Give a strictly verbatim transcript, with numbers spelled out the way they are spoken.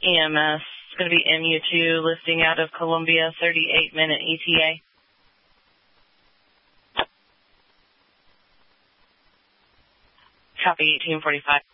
E M S. It's going to be M U two listing out of Columbia, thirty-eight minute E T A. Copy eighteen forty-five.